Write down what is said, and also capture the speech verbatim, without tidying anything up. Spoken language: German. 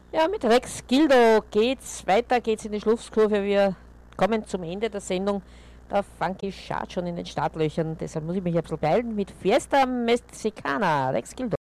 Ja, mit Rex Gildo geht's weiter, geht's in die Schlusskurve. Wir kommen zum Ende der Sendung. Der Funky Chart schon in den Startlöchern, deshalb muss ich mich ein bisschen beeilen mit Fiesta Mexicana, Rex Gildo.